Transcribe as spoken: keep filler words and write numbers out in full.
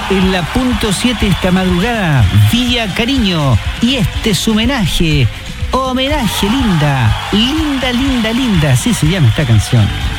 en la punto siete esta madrugada, Villa Cariño. Y este es su homenaje. Homenaje, linda. Linda, linda, linda. Así se llama esta canción.